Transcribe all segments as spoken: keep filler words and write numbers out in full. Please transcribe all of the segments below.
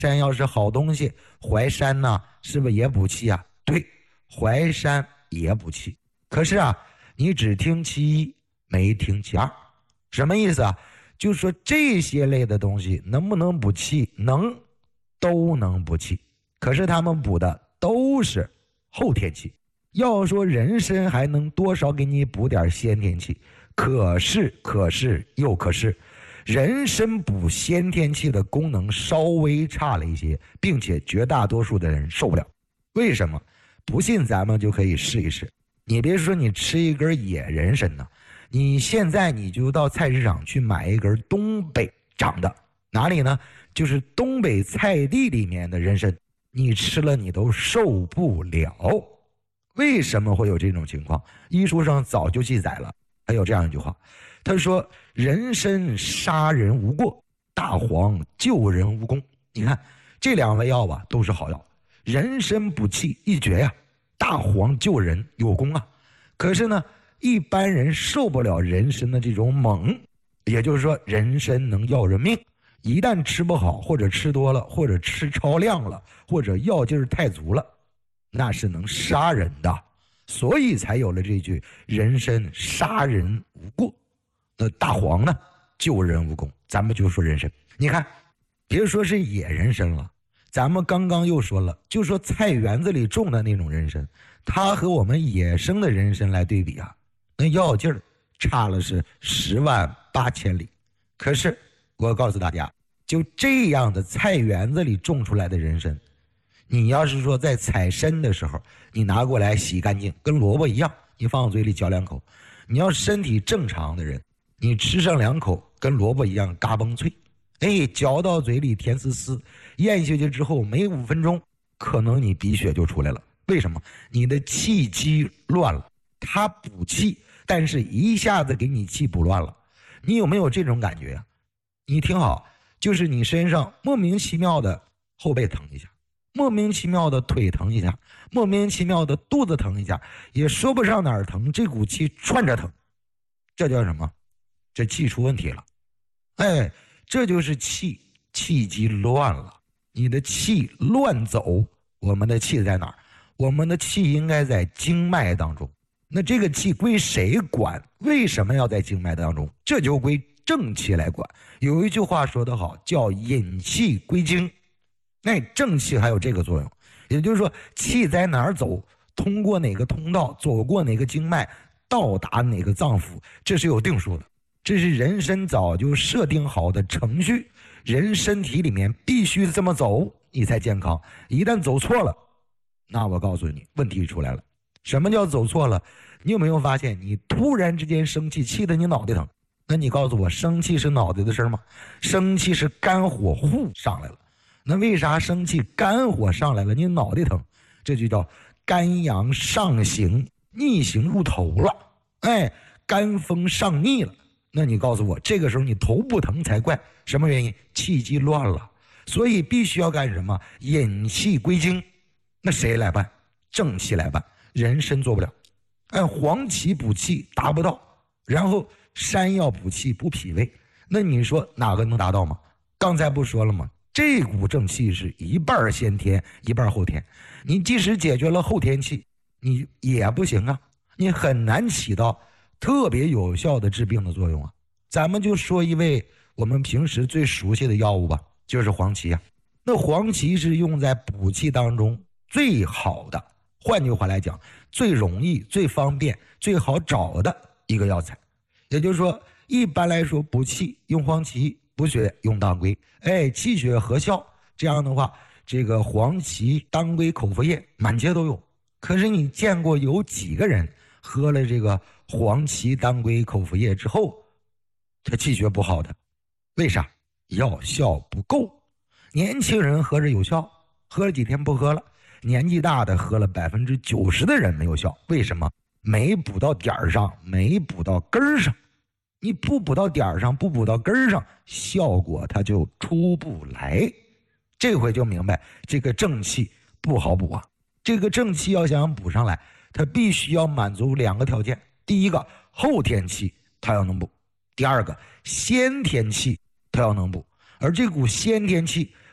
山药是好东西，淮山呢，是不是也补气啊？对，淮山也补气。可是啊，你只听其一，没听其二。什么意思啊？就是说这些类的东西能不能补气？能，都能补气。可是他们补的都是后天气。要说人参还能多少给你补点先天气，可是可是又可是，人参补先天气的功能稍微差了一些，并且绝大多数的人受不了。为什么？不信咱们就可以试一试。你别说你吃一根野人参呢，你现在你就到菜市场去买一根东北长的，哪里呢？就是东北菜地里面的人参，你吃了你都受不了。为什么会有这种情况？医书上早就记载了，还有这样一句话，他说人参杀人无过，大黄救人无功。你看这两味药吧，都是好药，人参补气一绝呀、啊，大黄救人有功啊。可是呢，一般人受不了人参的这种猛，也就是说人参能要人命，一旦吃不好，或者吃多了，或者吃超量了，或者药劲儿太足了，那是能杀人的。所以才有了这句人参杀人无过，那大黄呢救人无功。咱们就说人参，你看别说是野人参了，咱们刚刚又说了，就说菜园子里种的那种人参，它和我们野生的人参来对比啊，那药劲儿差了是十万八千里。可是我告诉大家，就这样的菜园子里种出来的人参，你要是说在采参的时候，你拿过来洗干净，跟萝卜一样，你放嘴里嚼两口。你要身体正常的人，你吃上两口，跟萝卜一样嘎嘣脆，哎，嚼到嘴里甜丝丝，咽下去之后没五分钟，可能你鼻血就出来了。为什么？你的气机乱了，它补气，但是一下子给你气补乱了。你有没有这种感觉啊？你听好，就是你身上莫名其妙的后背疼一下，莫名其妙的腿疼一下，莫名其妙的肚子疼一下，也说不上哪儿疼，这股气串着疼，这叫什么？这气出问题了。哎，这就是气气机乱了，你的气乱走。我们的气在哪儿？我们的气应该在经脉当中。那这个气归谁管？为什么要在经脉当中？这就归正气来管。有一句话说得好，叫引气归经。那正气还有这个作用，也就是说气在哪儿走，通过哪个通道，走过哪个经脉，到达哪个脏腑，这是有定数的。这是人参早就设定好的程序，人身体里面必须这么走，你才健康。一旦走错了，那我告诉你，问题出来了。什么叫走错了？你有没有发现，你突然之间生气，气得你脑袋疼？那你告诉我，生气是脑袋的事吗？生气是肝火呼上来了。那为啥生气肝火上来了你脑袋疼？这就叫肝阳上行，逆行入头了。哎，肝风上逆了。那你告诉我，这个时候你头不疼才怪。什么原因？气机乱了。所以必须要干什么？引气归经。那谁来办？正气来办。人参做不了。哎，黄芪补气达不到，然后山药补气补脾胃，那你说哪个能达到吗？刚才不说了吗？这股正气是一半先天一半后天，你即使解决了后天气，你也不行啊，你很难起到特别有效的治病的作用啊。咱们就说一味我们平时最熟悉的药物吧，就是黄芪啊。那黄芪是用在补气当中最好的，换句话来讲，最容易最方便最好找的一个药材。也就是说，一般来说补气用黄芪，补血用当归，哎，气血合效。这样的话，这个黄芪、当归口服液满街都有。可是你见过有几个人喝了这个黄芪、当归口服液之后，他气血不好的？为啥？药效不够。年轻人喝着有效，喝了几天不喝了。年纪大的喝了百分之九十的人没有效。为什么？没补到点儿上，没补到根儿上。你不补到点儿上，不补到根儿上，效果它就出不来。这回就明白这个正气不好补啊。这个正气要想补上来，它必须要满足两个条件。第一个，后天气它要能补；第二个，先天气它要能补。而这股先天气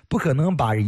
不可能把